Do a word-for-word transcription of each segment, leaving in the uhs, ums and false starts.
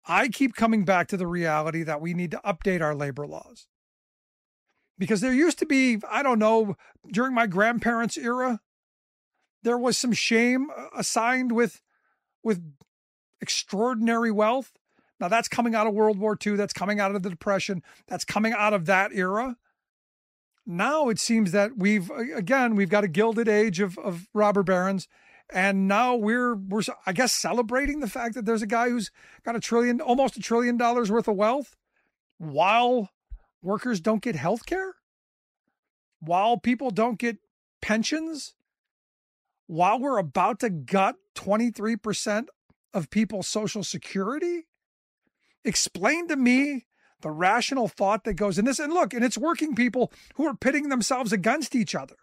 I keep coming back to the reality that we need to update our labor laws. Because there used to be, I don't know, during my grandparents' era, there was some shame assigned with, with extraordinary wealth. Now that's coming out of World War Two. That's coming out of the Depression. That's coming out of that era. Now it seems that we've, again, we've got a gilded age of, of robber barons. And now we're, we're, I guess, celebrating the fact that there's a guy who's got a trillion, almost a trillion dollars worth of wealth while workers don't get health care, while people don't get pensions, while we're about to gut twenty-three percent of people's Social Security. Explain to me the rational thought that goes in this. And look, and it's working people who are pitting themselves against each other.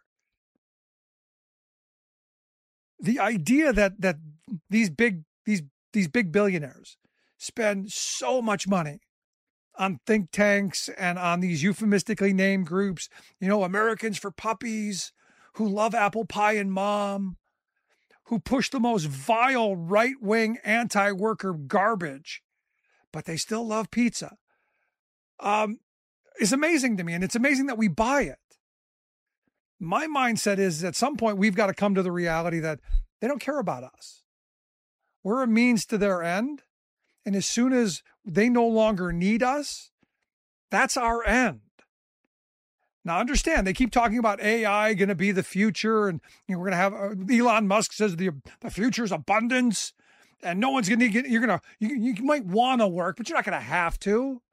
The idea that that these big these these big billionaires spend so much money on think tanks and on these euphemistically named groups, you know, Americans for Puppies, who love apple pie and mom, who push the most vile right-wing anti-worker garbage, but they still love pizza. Um, it's amazing to me, and it's amazing that we buy it. My mindset is at some point we've got to come to the reality that they don't care about us. We're a means to their end. And as soon as they no longer need us, that's our end. Now understand, they keep talking about A I going to be the future. And you know, we're going to have, uh, Elon Musk says the, the future is abundance. And no one's going to get, you're going to, you, you might want to work, but you're not going to have to.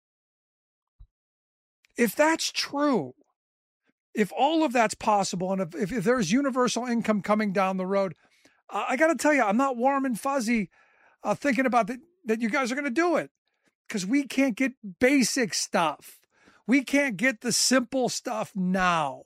If that's true, if all of that's possible, and if, if, if there's universal income coming down the road, uh, I got to tell you, I'm not warm and fuzzy uh, thinking about that, that you guys are going to do it, because we can't get basic stuff. We can't get the simple stuff now.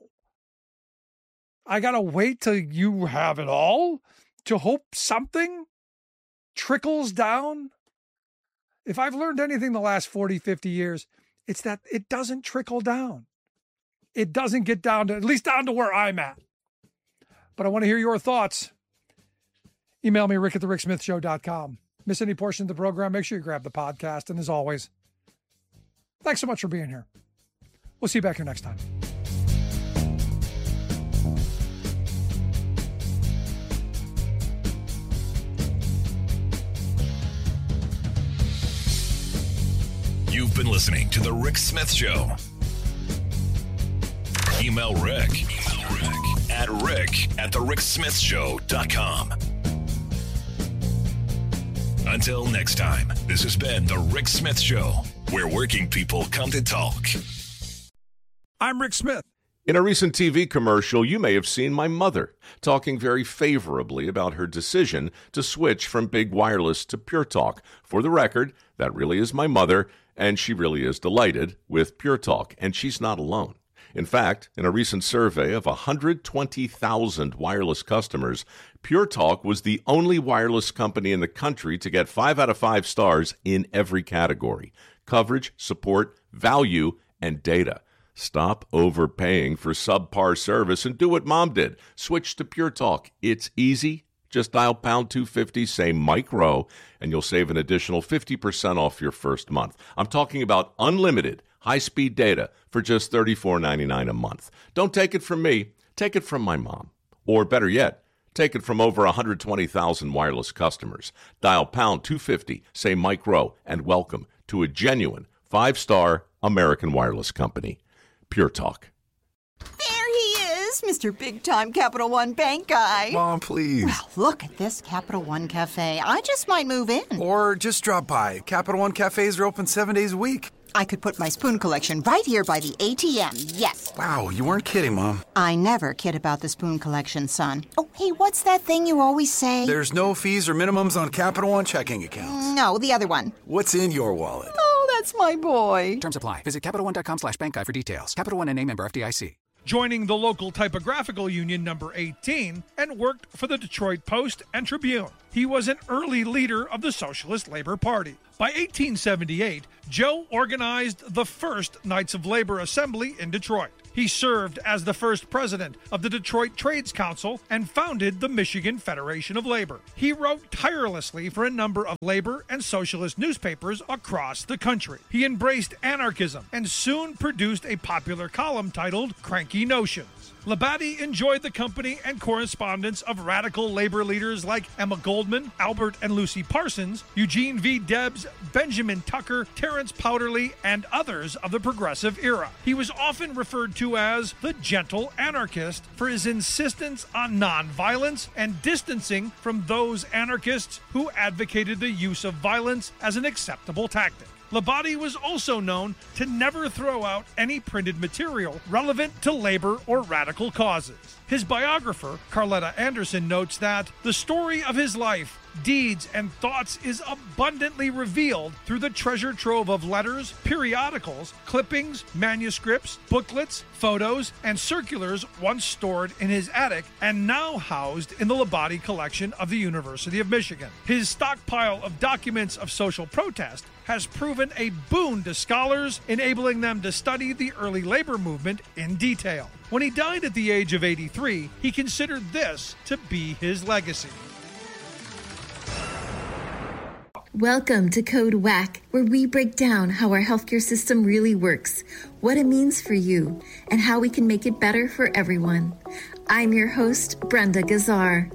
I got to wait till you have it all to hope something trickles down. If I've learned anything the last forty, fifty years, it's that it doesn't trickle down. It doesn't get down to, at least down to where I'm at. But I want to hear your thoughts. Email me, rick at the rick smith show dot com. Miss any portion of the program, make sure you grab the podcast. And as always, thanks so much for being here. We'll see you back here next time. You've been listening to The Rick Smith Show. Email Rick, Email Rick at rick at the rick smith show dot com. Until next time, this has been The Rick Smith Show, where working people come to talk. I'm Rick Smith. In a recent T V commercial, you may have seen my mother talking very favorably about her decision to switch from Big Wireless to Pure Talk. For the record, that really is my mother, and she really is delighted with Pure Talk, and she's not alone. In fact, in a recent survey of one hundred twenty thousand wireless customers, Pure Talk was the only wireless company in the country to get five out of five stars in every category: coverage, support, value, and data. Stop overpaying for subpar service and do what Mom did. Switch to Pure Talk. It's easy. Just dial pound two fifty, say Mike Rowe, and you'll save an additional fifty percent off your first month. I'm talking about unlimited high-speed data for just thirty-four ninety-nine a month. Don't take it from me. Take it from my mom. Or better yet, take it from over one hundred twenty thousand wireless customers. Dial pound two fifty, say Mike Rowe, and welcome to a genuine five-star American wireless company. Pure Talk. There he is, Mister Big-Time Capital One Bank guy. Mom, please. Well, look at this Capital One Cafe. I just might move in. Or just drop by. Capital One cafes are open seven days a week. I could put my spoon collection right here by the A T M, yes. Wow, you weren't kidding, Mom. I never kid about the spoon collection, son. Oh, hey, what's that thing you always say? There's no fees or minimums on Capital One checking accounts. No, the other one. What's in your wallet? Oh, that's my boy. Terms apply. Visit CapitalOne.com slash bank guide for details. Capital One N A member F D I C. Joining the local typographical union number eighteen and worked for the Detroit Post and Tribune. He was an early leader of the Socialist Labor Party. By eighteen seventy-eight, Joe organized the first Knights of Labor Assembly in Detroit. He served as the first president of the Detroit Trades Council and founded the Michigan Federation of Labor. He wrote tirelessly for a number of labor and socialist newspapers across the country. He embraced anarchism and soon produced a popular column titled Cranky Notions. Labadie enjoyed the company and correspondence of radical labor leaders like Emma Goldman, Albert and Lucy Parsons, Eugene V. Debs, Benjamin Tucker, Terence Powderly, and others of the progressive era. He was often referred to as the gentle anarchist for his insistence on nonviolence and distancing from those anarchists who advocated the use of violence as an acceptable tactic. Labadie was also known to never throw out any printed material relevant to labor or radical causes. His biographer, Carletta Anderson, notes that the story of his life, deeds, and thoughts is abundantly revealed through the treasure trove of letters, periodicals, clippings, manuscripts, booklets, photos, and circulars once stored in his attic and now housed in the Labadie collection of the University of Michigan. His stockpile of documents of social protest has proven a boon to scholars, enabling them to study the early labor movement in detail. When he died at the age of eighty-three, he considered this to be his legacy. Welcome to Code Whack, where we break down how our healthcare system really works, what it means for you, and how we can make it better for everyone. I'm your host, Brenda Gazzar.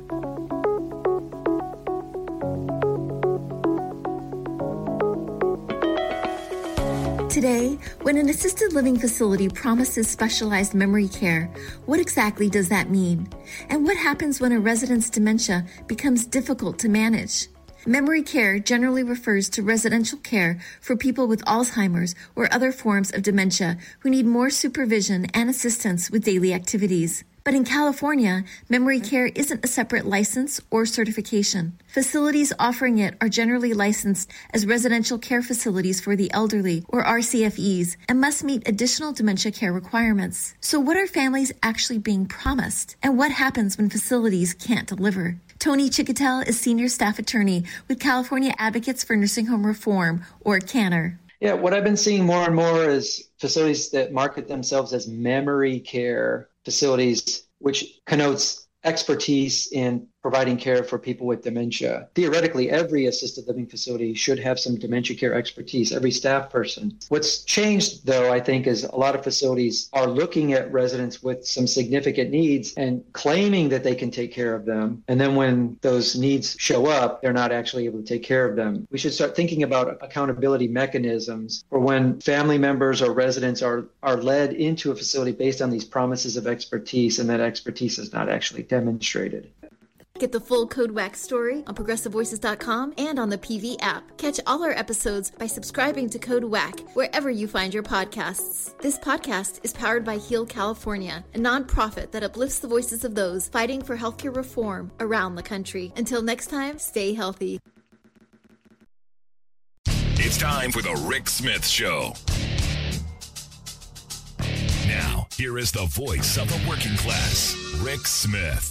Today, when an assisted living facility promises specialized memory care, what exactly does that mean? And what happens when a resident's dementia becomes difficult to manage? Memory care generally refers to residential care for people with Alzheimer's or other forms of dementia who need more supervision and assistance with daily activities. But in California, memory care isn't a separate license or certification. Facilities offering it are generally licensed as residential care facilities for the elderly, or R C F Es, and must meet additional dementia care requirements. So what are families actually being promised? And what happens when facilities can't deliver? Tony Chicotel is Senior Staff Attorney with California Advocates for Nursing Home Reform, or CANNER. Yeah, what I've been seeing more and more is facilities that market themselves as memory care facilities, which connotes expertise in providing care for people with dementia. Theoretically, every assisted living facility should have some dementia care expertise, every staff person. What's changed, though, I think, is a lot of facilities are looking at residents with some significant needs and claiming that they can take care of them. And then when those needs show up, they're not actually able to take care of them. We should start thinking about accountability mechanisms for when family members or residents are, are led into a facility based on these promises of expertise, and that expertise is not actually demonstrated. Get the full Code Whack story on progressive voices dot com and on the P V app. Catch all our episodes by subscribing to Code Whack wherever you find your podcasts. This podcast is powered by Heal California, a nonprofit that uplifts the voices of those fighting for healthcare reform around the country. Until next time, stay healthy. It's time for the Rick Smith Show. Now, here is the voice of the working class, Rick Smith.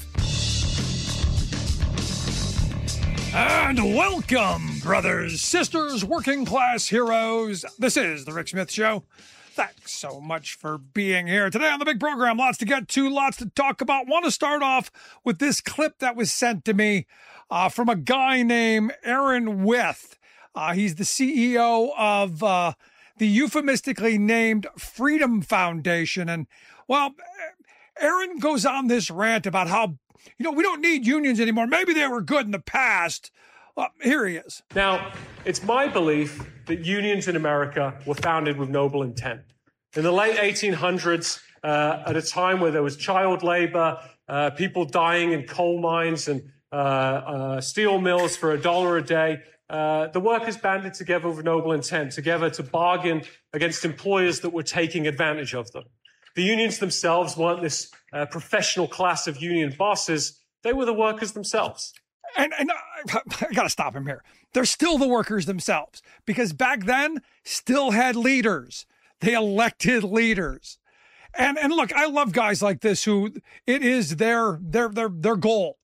And welcome, brothers, sisters, working class heroes. This is the Rick Smith Show. Thanks so much for being here today on the big program. Lots to get to, lots to talk about. Want to start off with this clip that was sent to me uh, from a guy named Aaron Wyeth. Uh, he's the C E O of uh, the euphemistically named Freedom Foundation. And, well, Aaron goes on this rant about how, you know, we don't need unions anymore. Maybe they were good in the past. Well, here he is. Now, it's my belief that unions in America were founded with noble intent. In the late eighteen hundreds, uh, at a time where there was child labor, uh, people dying in coal mines and uh, uh, steel mills for a dollar a day, uh, the workers banded together with noble intent, together to bargain against employers that were taking advantage of them. The unions themselves weren't this uh, professional class of union bosses. They were the workers themselves. And, and I, I got to stop him here. They're still the workers themselves, because back then still had leaders. They elected leaders. And and look, I love guys like this who it is their their their their goal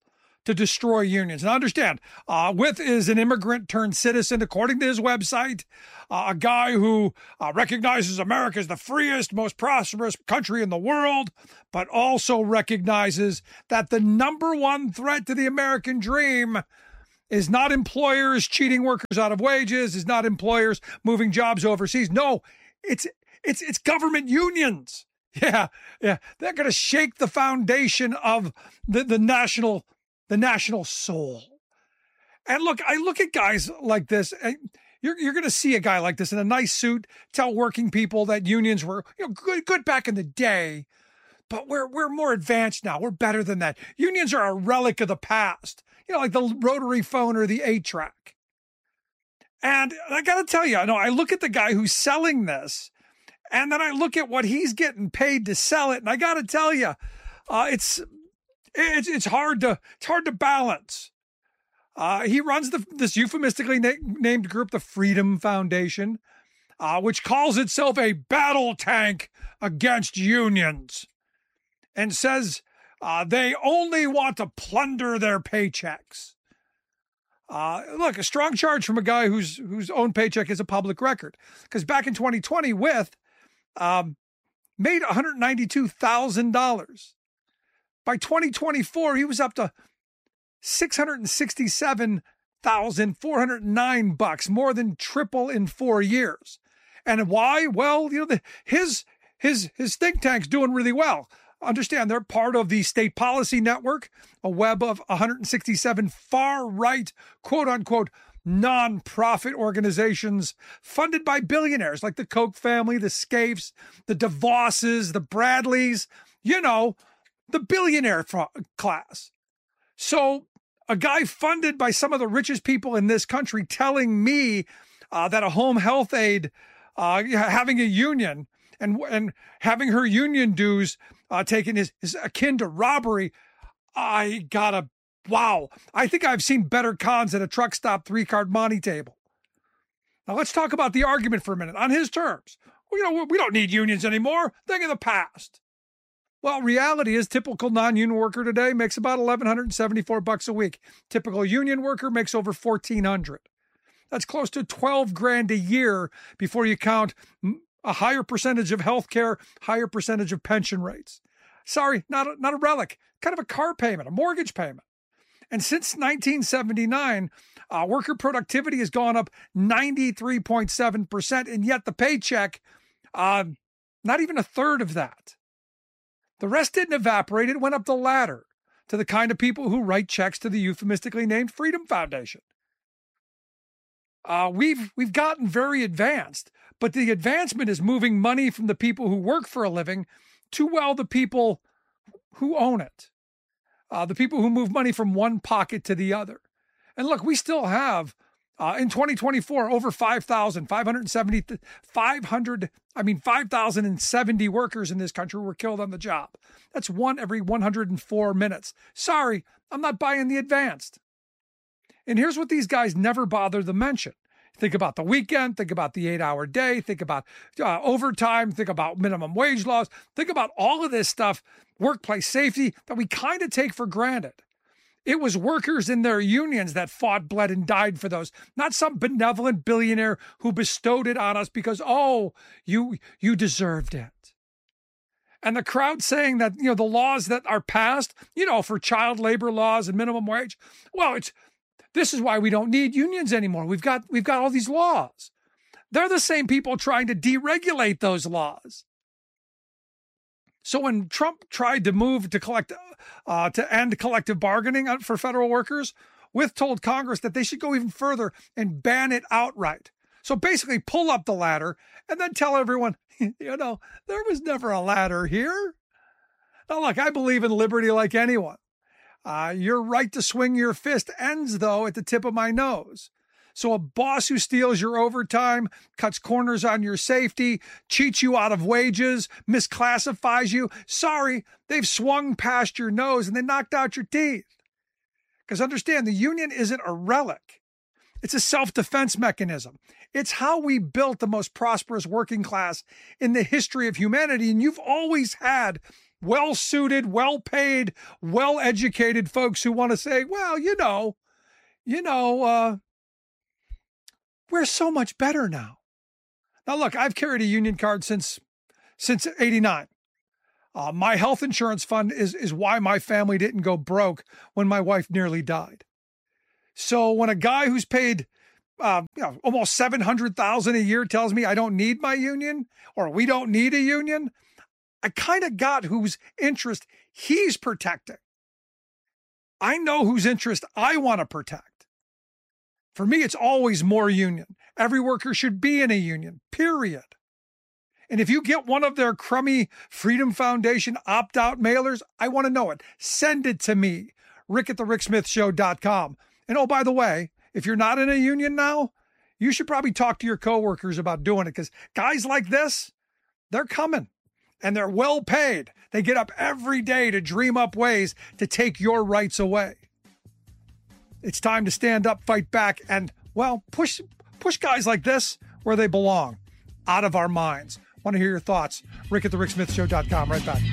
to destroy unions. And understand, uh, With is an immigrant turned citizen, according to his website, uh, a guy who uh, recognizes America as the freest, most prosperous country in the world, but also recognizes that the number one threat to the American dream is not employers cheating workers out of wages, is not employers moving jobs overseas. No, it's it's it's government unions. Yeah, yeah. They're going to shake the foundation of the, the national the national soul. And look, I look at guys like this, and you're you're going to see a guy like this in a nice suit tell working people that unions were, you know, good good back in the day, but we're we're more advanced now. We're better than that. Unions are a relic of the past. You know, like the rotary phone or the eight track. And I got to tell you, I know I look at the guy who's selling this, and then I look at what he's getting paid to sell it, and I got to tell you, uh, it's it's it's hard to it's hard to balance. Uh, he runs the this euphemistically na- named group, the Freedom Foundation, uh, which calls itself a battle tank against unions, and says uh, they only want to plunder their paychecks. Uh, look, a strong charge from a guy whose whose own paycheck is a public record, because back in twenty twenty, With um, made one hundred ninety-two thousand dollars. By twenty twenty-four, he was up to six hundred sixty-seven thousand four hundred nine bucks, more than triple in four years. And why? Well, you know, the, his his his think tank's doing really well. Understand, they're part of the State Policy Network, a web of one hundred sixty-seven far-right, quote-unquote, non-profit organizations funded by billionaires like the Koch family, the Scaife, the DeVosses, the Bradleys, you know, the billionaire class. So a guy funded by some of the richest people in this country telling me uh, that a home health aide uh, having a union and, and having her union dues Uh, taken is, is akin to robbery. I gotta, wow. I think I've seen better cons at a truck stop three-card monte table. Now let's talk about the argument for a minute on his terms. Well, you know, we don't need unions anymore. Thing of the past. Well, reality is typical non-union worker today makes about eleven seventy-four bucks a week. Typical union worker makes over fourteen hundred. That's close to twelve grand a year before you count a higher percentage of health care, higher percentage of pension rates. Sorry, not a, not a relic, kind of a car payment, a mortgage payment. And since nineteen seventy-nine, uh, worker productivity has gone up ninety-three point seven percent, and yet the paycheck, uh, not even a third of that. The rest didn't evaporate. It went up the ladder to the kind of people who write checks to the euphemistically named Freedom Foundation. Uh, we've we've gotten very advanced, but the advancement is moving money from the people who work for a living to, well, the people who own it, uh, the people who move money from one pocket to the other. And look, we still have, uh, in twenty twenty-four, over five thousand, five hundred seventy, five hundred, I mean, five thousand seventy workers in this country were killed on the job. That's one every one hundred four minutes. Sorry, I'm not buying the advanced. And here's what these guys never bother to mention. Think about the weekend, think about the eight-hour day, think about uh, overtime, think about minimum wage laws, think about all of this stuff, workplace safety, that we kind of take for granted. It was workers in their unions that fought, bled, and died for those, not some benevolent billionaire who bestowed it on us because, oh, you you deserved it. And the crowd saying that, you know, the laws that are passed, you know, for child labor laws and minimum wage, well, it's this is why we don't need unions anymore. We've got we've got all these laws. They're the same people trying to deregulate those laws. So when Trump tried to move to collect uh, to end collective bargaining for federal workers, With told Congress that they should go even further and ban it outright. So basically pull up the ladder and then tell everyone, you know, there was never a ladder here. Now, look, I believe in liberty like anyone. Uh, your right to swing your fist ends, though, at the tip of my nose. So a boss who steals your overtime, cuts corners on your safety, cheats you out of wages, misclassifies you, sorry, they've swung past your nose and they knocked out your teeth. Because understand, the union isn't a relic. It's a self-defense mechanism. It's how we built the most prosperous working class in the history of humanity. And you've always had well-suited, well-paid, well-educated folks who want to say, well, you know, you know, uh, we're so much better now. Now, look, I've carried a union card since since eighty-nine. Uh, my health insurance fund is, is why my family didn't go broke when my wife nearly died. So when a guy who's paid uh, you know, almost seven hundred thousand dollars a year tells me I don't need my union or we don't need a union, I kind of got whose interest he's protecting. I know whose interest I want to protect. For me, it's always more union. Every worker should be in a union, period. And if you get one of their crummy Freedom Foundation opt-out mailers, I want to know it. Send it to me, rick at the rick smith show dot com. And oh, by the way, if you're not in a union now, you should probably talk to your coworkers about doing it, because guys like this, they're coming and they're well paid. They get up every day to dream up ways to take your rights away. It's time to stand up, fight back, and, well, push push guys like this where they belong, out of our minds. Want to hear your thoughts? rick at the rick smith show dot com. Right back.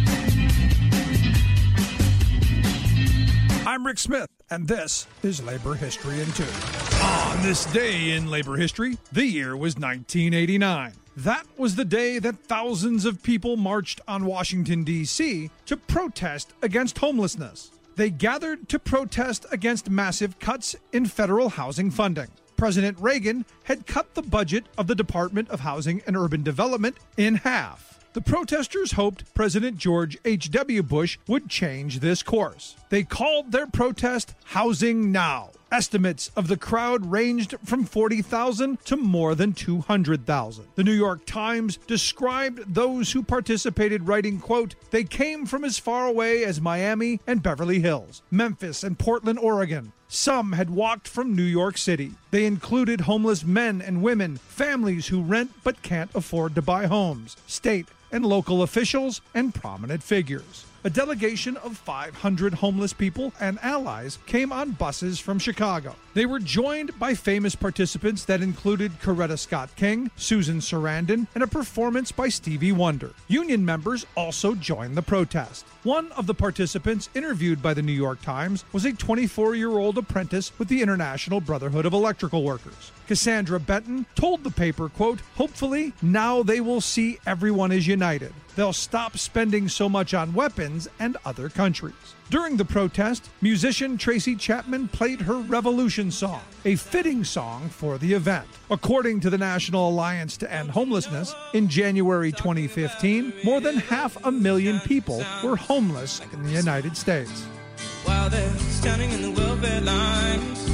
I'm Rick Smith, and this is Labor History in Two. On this day in labor history, the year was nineteen eighty-nine. That was the day that thousands of people marched on Washington, D C to protest against homelessness. They gathered to protest against massive cuts in federal housing funding. President Reagan had cut the budget of the Department of Housing and Urban Development in half. The protesters hoped President George H W. Bush would change this course. They called their protest Housing Now. Estimates of the crowd ranged from forty thousand to more than two hundred thousand. The New York Times described those who participated writing, quote, "They came from as far away as Miami and Beverly Hills, Memphis and Portland, Oregon. Some had walked from New York City. They included homeless men and women, families who rent but can't afford to buy homes, state and local officials, and prominent figures." A delegation of five hundred homeless people and allies came on buses from Chicago. They were joined by famous participants that included Coretta Scott King, Susan Sarandon, and a performance by Stevie Wonder. Union members also joined the protest. One of the participants interviewed by the New York Times was a twenty-four-year-old apprentice with the International Brotherhood of Electrical Workers. Cassandra Benton told the paper, quote, "Hopefully, now they will see everyone is united. They'll stop spending so much on weapons and other countries." During the protest, musician Tracy Chapman played her Revolution song, a fitting song for the event. According to the National Alliance to End Homelessness, in January twenty fifteen, more than half a million people were homeless in the United States. While they're standing in the welfare lines,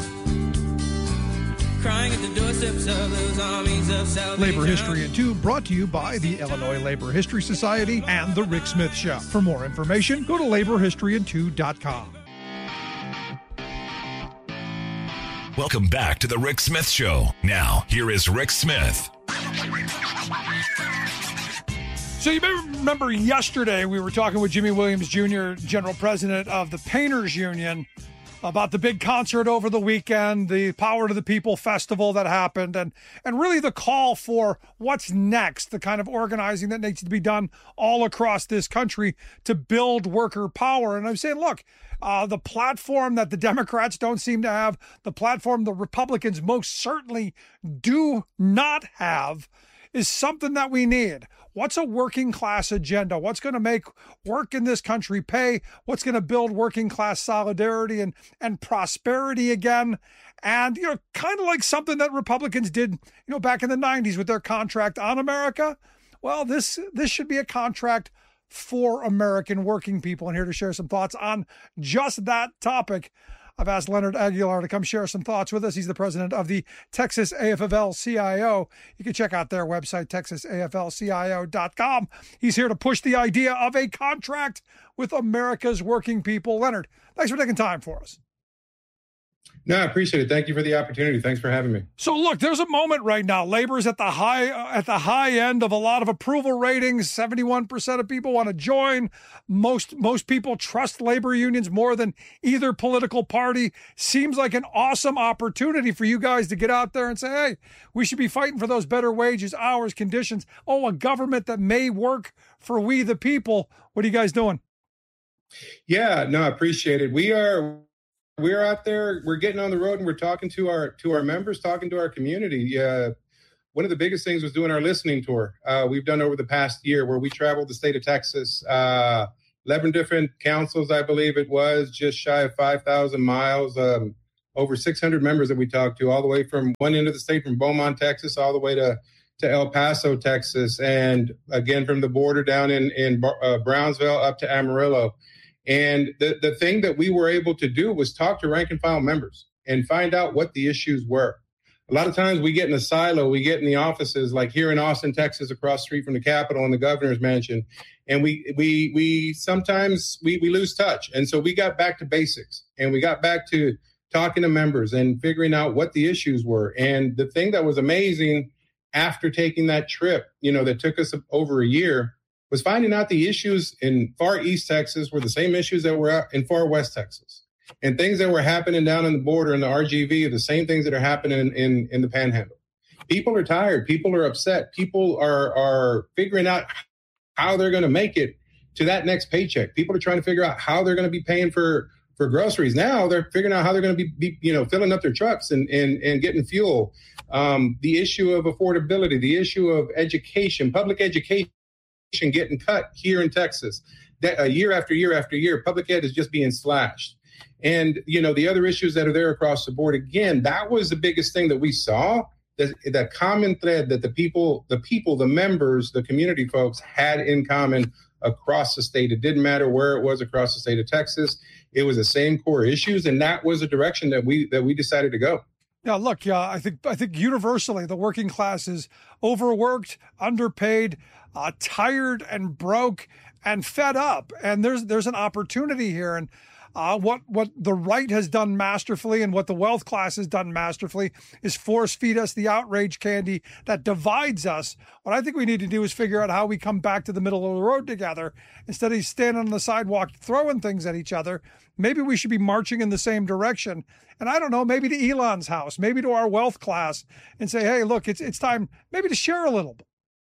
crying at the doorsteps of those armies of salvation. Labor History in Two, brought to you by the Illinois Labor History Society and The Rick Smith Show. For more information, go to labor history in two dot com. Welcome back to The Rick Smith Show. Now, here is Rick Smith. So you may remember yesterday we were talking with Jimmy Williams Junior, General President of the Painters Union, about the big concert over the weekend, the Power to the People festival that happened, and and really the call for what's next, the kind of organizing that needs to be done all across this country to build worker power. And I'm saying, look, uh, the platform that the Democrats don't seem to have, the platform the Republicans most certainly do not have, is something that we need. What's a working class agenda? What's going to make work in this country pay? What's going to build working class solidarity and, and prosperity again? And, you know, kind of like something that Republicans did, you know, back in the nineties with their contract on America. Well, this this should be a contract for American working people. And here to share some thoughts on just that topic, I've asked Leonard Aguilar to come share some thoughts with us. He's the president of the Texas A F L C I O. You can check out their website, texas A F L C I O dot com. He's here to push the idea of a contract with America's working people. Leonard, thanks for taking time for us. No, I appreciate it. Thank you for the opportunity. Thanks for having me. So look, there's a moment right now. Labor is at the high uh, at the high end of a lot of approval ratings. seventy-one percent of people want to join. Most most people trust labor unions more than either political party. Seems like an awesome opportunity for you guys to get out there and say, hey, we should be fighting for those better wages, hours, conditions. Oh, a government that may work for we the people. What are you guys doing? Yeah, no, I appreciate it. We are We're out there, we're getting on the road and we're talking to our to our members, talking to our community. Uh, one of the biggest things was doing our listening tour. Uh, we've done over the past year where we traveled the state of Texas, uh, eleven different councils, I believe it was, just shy of five thousand miles, um, over six hundred members that we talked to all the way from one end of the state, from Beaumont, Texas, all the way to, to El Paso, Texas. And again, from the border down in, in uh, Brownsville up to Amarillo. And the, the thing that we were able to do was talk to rank and file members and find out what the issues were. A lot of times we get in a silo, we get in the offices, like here in Austin, Texas, across the street from the Capitol and the governor's mansion. And we we we sometimes we, we lose touch. And so we got back to basics and we got back to talking to members and figuring out what the issues were. And the thing that was amazing after taking that trip, you know, that took us over a year, was finding out the issues in far East Texas were the same issues that were in far West Texas. And things that were happening down on the border in the R G V are the same things that are happening in, in, in the Panhandle. People are tired. People are upset. People are, are figuring out how they're going to make it to that next paycheck. People are trying to figure out how they're going to be paying for, for groceries. Now they're figuring out how they're going to be, be, you know, filling up their trucks and, and, and getting fuel. Um, the issue of affordability, the issue of education, public education, getting cut here in Texas. That, uh, year after year after year, public ed is just being slashed. And, you know, the other issues that are there across the board, again, that was the biggest thing that we saw, that, that common thread that the people, the people, the members, the community folks had in common across the state. It didn't matter where it was across the state of Texas. It was the same core issues. And that was a direction that we that we decided to go. Yeah, look, yeah, I think I think universally the working class is overworked, underpaid, uh, tired and broke and fed up. And there's there's an opportunity here. And uh, what what the right has done masterfully and what the wealth class has done masterfully is force feed us the outrage candy that divides us. What I think we need to do is figure out how we come back to the middle of the road together instead of standing on the sidewalk throwing things at each other. Maybe we should be marching in the same direction. And I don't know, maybe to Elon's house, maybe to our wealth class and say, hey, look, it's it's time maybe to share a little bit.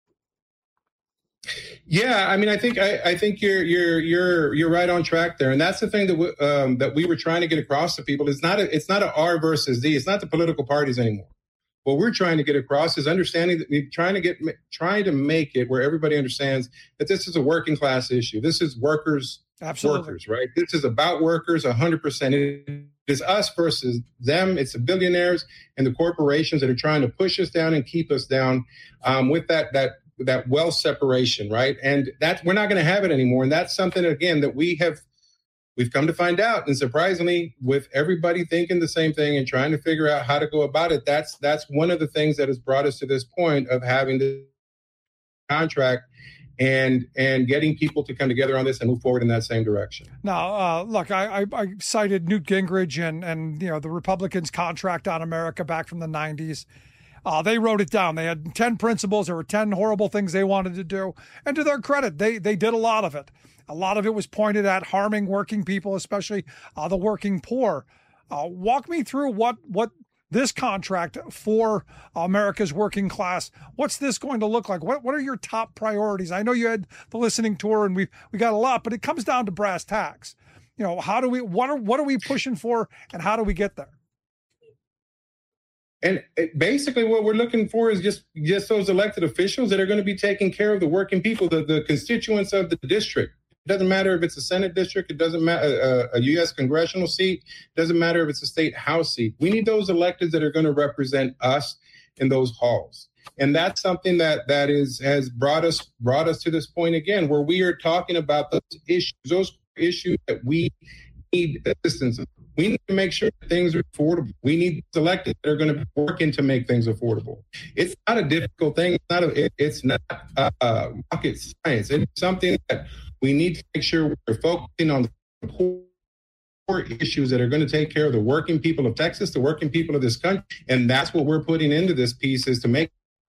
Yeah, I mean, I think I, I think you're you're you're you're right on track there, and that's the thing that we, um, that we were trying to get across to people. It's not a, it's not a R versus D. It's not the political parties anymore. What we're trying to get across is understanding that we're trying to get trying to make it where everybody understands that this is a working class issue. This is workers, Absolutely. workers, right? This is about workers, one hundred percent. It is us versus them. It's the billionaires and the corporations that are trying to push us down and keep us down um, with that that. that wealth separation, right? And that we're not going to have it anymore. And that's something, again, that we have, we've come to find out. And surprisingly, with everybody thinking the same thing and trying to figure out how to go about it, that's, that's one of the things that has brought us to this point of having the contract and, and getting people to come together on this and move forward in that same direction. Now, uh, look, I, I, I cited Newt Gingrich and, and, you know, the Republicans' contract on America back from the nineties. Uh, they wrote it down. They had ten principles. There were ten horrible things they wanted to do. And to their credit, they they did a lot of it. A lot of it was pointed at harming working people, especially uh, the working poor. Uh, walk me through what what this contract for America's working class, what's this going to look like? What what are your top priorities? I know you had the listening tour and we we got a lot, but it comes down to brass tacks. You know, how do we what are what are we pushing for and how do we get there? And it, basically what we're looking for is just, just those elected officials that are going to be taking care of the working people, the, the constituents of the district. It doesn't matter if it's a Senate district. It doesn't matter a, a U S congressional seat. It doesn't matter if it's a state House seat. We need those electeds that are going to represent us in those halls. And that's something that that is has brought us brought us to this point again, where we are talking about those issues, those issues that we need assistance in. We need to make sure that things are affordable. We need elected that are going to be working to make things affordable. It's not a difficult thing. It's not a, it, it's not uh, rocket science. It's something that we need to make sure we're focusing on the poor issues that are going to take care of the working people of Texas, the working people of this country. And that's what we're putting into this piece, is to make.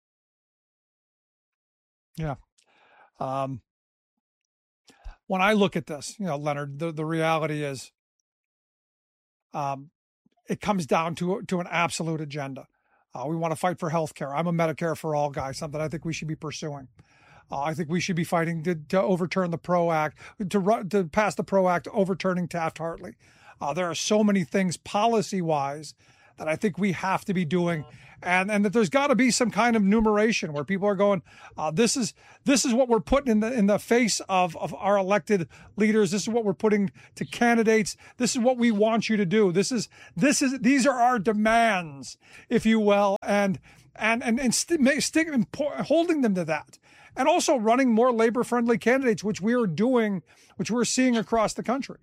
Yeah. Um, when I look at this, you know, Leonard, the, the reality is um, it comes down to, to an absolute agenda. Uh, we want to fight for health care. I'm a Medicare for all guy, something I think we should be pursuing. Uh, I think we should be fighting to, to overturn the PRO Act, to to pass the PRO Act, overturning Taft-Hartley. Uh, there are so many things policy-wise that I think we have to be doing, and and that there's got to be some kind of numeration where people are going, uh, this is this is what we're putting in the in the face of of our elected leaders. This is what we're putting to candidates. This is what we want you to do. This is this is these are our demands, if you will, and and and and st- stick holding them to that. And also running more labor-friendly candidates, which we are doing, which we're seeing across the country.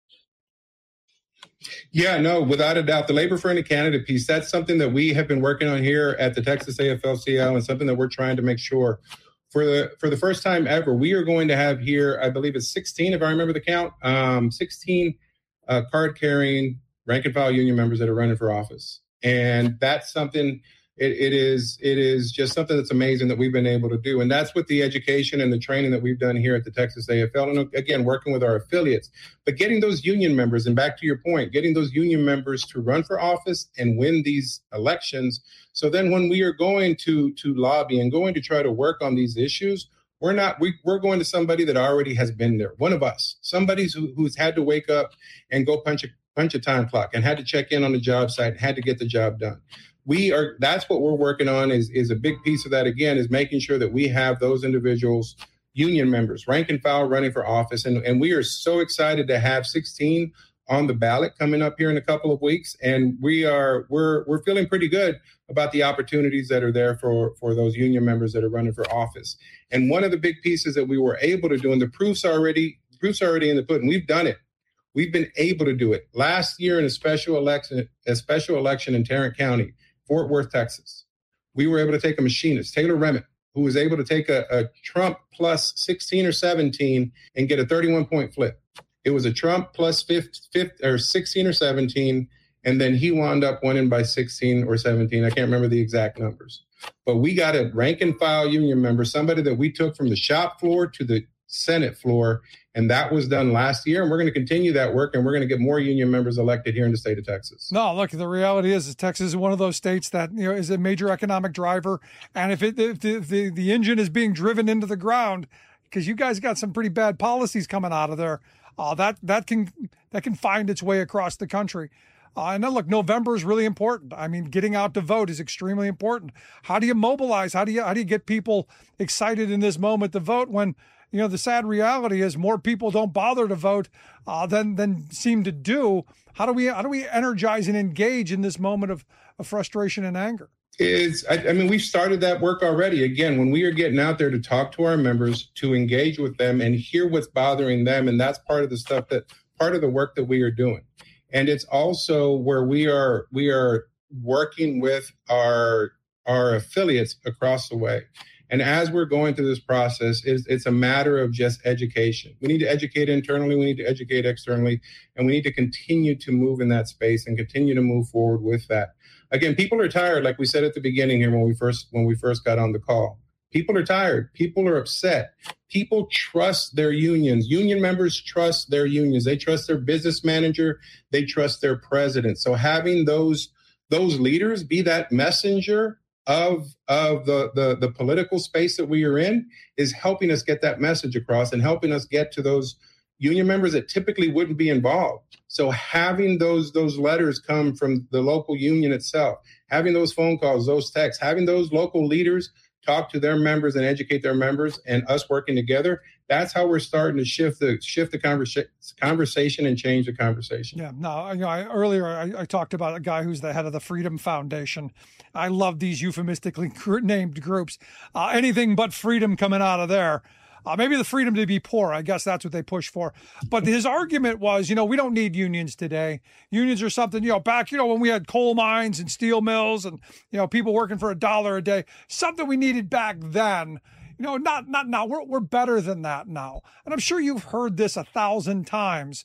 Yeah, no, without a doubt, the labor-friendly candidate piece, that's something that we have been working on here at the Texas A F L C L, and something that we're trying to make sure. For the for the first time ever, we are going to have here, I believe it's sixteen, if I remember the count, um, sixteen uh, card-carrying rank-and-file union members that are running for office. And that's something... It, it is it is just something that's amazing that we've been able to do. And that's with the education and the training that we've done here at the Texas A F L. And again, working with our affiliates, but getting those union members, and back to your point, getting those union members to run for office and win these elections. So then when we are going to to lobby and going to try to work on these issues, we're not we, we're going to somebody that already has been there. One of us, somebody who, who's had to wake up and go punch a punch a time clock and had to check in on the job site, had to get the job done. We are, that's what we're working on, is, is a big piece of that, again, is making sure that we have those individuals, union members, rank and file, running for office. And, and we are so excited to have sixteen on the ballot coming up here in a couple of weeks. And we are, we're, we're feeling pretty good about the opportunities that are there for, for those union members that are running for office. And one of the big pieces that we were able to do, and the proof's already, proof's already in the pudding, we've done it. We've been able to do it. Last year in a special election, a special election in Tarrant County, Fort Worth, Texas, we were able to take a machinist, Taylor Remick, who was able to take a, a Trump plus sixteen or seventeen and get a thirty-one point flip. It was a Trump plus fifth, fifth or sixteen or seventeen, and then he wound up winning by sixteen or seventeen. I can't remember the exact numbers. But we got a rank and file union member, somebody that we took from the shop floor to the Senate floor, and that was done last year, and we're going to continue that work, and we're going to get more union members elected here in the state of Texas. No, look, the reality is, is Texas is one of those states that, you know, is a major economic driver, and if it if the, the, the engine is being driven into the ground, because you guys got some pretty bad policies coming out of there, uh, that that can that can find its way across the country. Uh, and then look, November is really important. I mean, getting out to vote is extremely important. How do you mobilize? How do you how do you get people excited in this moment to vote when, you know, the sad reality is more people don't bother to vote uh, than than seem to do? How do we how do we energize and engage in this moment of, of frustration and anger? It's, I, I mean, we've started that work already. Again, when we are getting out there to talk to our members, to engage with them and hear what's bothering them, and that's part of the stuff that part of the work that we are doing. And it's also where we are we are working with our our affiliates across the way. And as we're going through this process, it's, it's a matter of just education. We need to educate internally, we need to educate externally, and we need to continue to move in that space and continue to move forward with that. Again, people are tired, like we said at the beginning here when we first when we first got on the call. People are tired. People are upset. People trust their unions. Union members trust their unions. They trust their business manager. They trust their president. So having those those leaders be that messenger of of the, the the political space that we are in is helping us get that message across and helping us get to those union members that typically wouldn't be involved. So having those those letters come from the local union itself, having those phone calls, those texts, having those local leaders talk to their members and educate their members, and us working together, that's how we're starting to shift the shift the conversa- conversation and change the conversation. Yeah, no, you know, I, earlier I, I talked about a guy who's the head of the Freedom Foundation. I love these euphemistically named groups. Uh, anything but freedom coming out of there. Uh, maybe the freedom to be poor. I guess that's what they push for. But his argument was, you know, we don't need unions today. Unions are something, you know, back, you know, when we had coal mines and steel mills and, you know, people working for a dollar a day, something we needed back then. You know, not not now. We're we're better than that now. And I'm sure you've heard this a thousand times.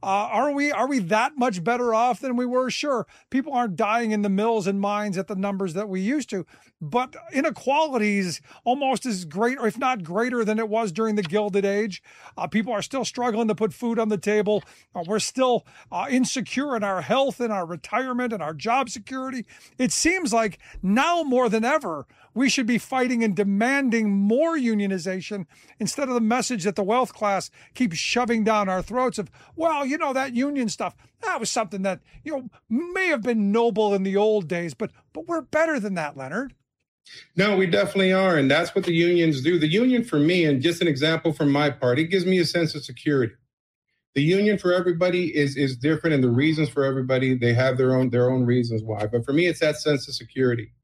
Uh, are we are we that much better off than we were? Sure, people aren't dying in the mills and mines at the numbers that we used to, but inequality is almost as great, or if not greater, than it was during the Gilded Age. Uh, people are still struggling to put food on the table. Uh, we're still uh, insecure in our health and our retirement and our job security. It seems like now more than ever, we should be fighting and demanding more unionization instead of the message that the wealth class keeps shoving down our throats of, well, you know, that union stuff, that was something that, you know, may have been noble in the old days, but but we're better than that, Leonard. No, we definitely are. And that's what the unions do. The union for me, and just an example from my part, it gives me a sense of security. The union for everybody is is different, and the reasons for everybody, they have their own their own reasons why. But for me, it's that sense of security.